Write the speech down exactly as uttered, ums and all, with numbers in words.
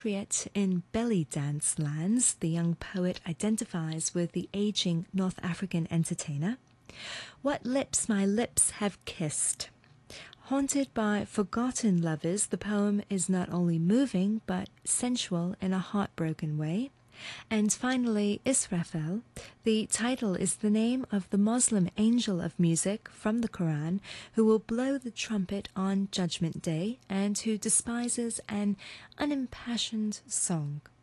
Yet in belly dance lands, the young poet identifies with the aging North African entertainer. What lips my lips have kissed. Haunted by forgotten lovers, the poem is not only moving but sensual in a heartbroken way. And finally, Israfel. The title is the name of the Muslim angel of music from the Quran who will blow the trumpet on Judgment Day and who despises an unimpassioned song.